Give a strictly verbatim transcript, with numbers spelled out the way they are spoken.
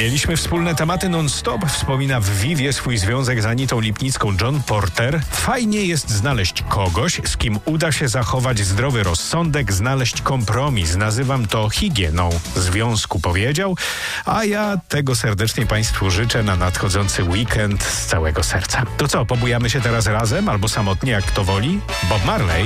Mieliśmy wspólne tematy non-stop, wspomina w Vivie swój związek z Anitą Lipnicką John Porter. Fajnie jest znaleźć kogoś, z kim uda się zachować zdrowy rozsądek, znaleźć kompromis. Nazywam to higieną związku, powiedział. A ja tego serdecznie Państwu życzę na nadchodzący weekend z całego serca. To co, pobujamy się teraz razem albo samotnie, jak kto woli? Bob Marley.